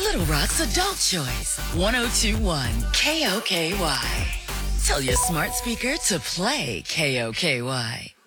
Little Rock's Adult Choice, 1021 KOKY. Tell your smart speaker to play KOKY.